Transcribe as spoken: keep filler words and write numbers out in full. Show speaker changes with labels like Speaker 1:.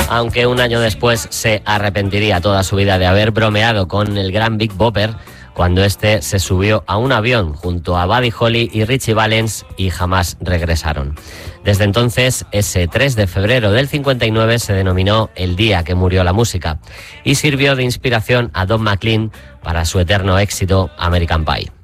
Speaker 1: aunque un año después se arrepentiría toda su vida de haber bromeado con el gran Big Bopper cuando este se subió a un avión junto a Buddy Holly y Ritchie Valens y jamás regresaron. Desde entonces, ese tres de febrero del cincuenta y nueve se denominó el día que murió la música y sirvió de inspiración a Don McLean para su eterno éxito American Pie.